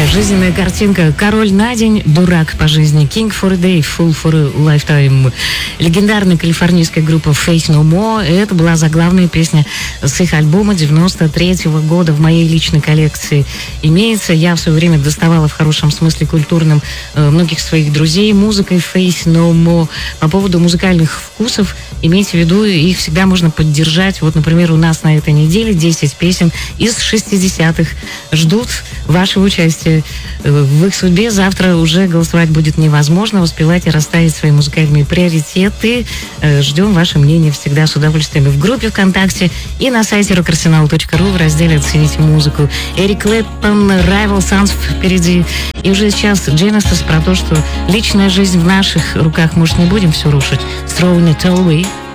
Жизненная картинка. Король на день, дурак по жизни. King for a day, fool for a lifetime. Легендарная калифорнийская группа Faith No More. Это была заглавная песня с их альбома 93-го года. В моей личной коллекции имеется. Я в свое время доставала в хорошем смысле культурном многих своих друзей музыкой Faith No More. По поводу музыкальных вкусов, имейте в виду, их всегда можно поддержать. Вот, например, у нас на этой неделе 10 песен из 60-х ждут вашего участия в их судьбе. Завтра уже голосовать будет невозможно. Успевайте расставить свои музыкальные приоритеты. Ждем ваше мнение всегда с удовольствием и в группе ВКонтакте, и на сайте rockarsenal.ru в разделе «Оцените музыку». Эрик Клэптон, Rival Sons впереди. И уже сейчас Genesis про то, что личная жизнь в наших руках, может, не будем все рушить. Throwing it all away.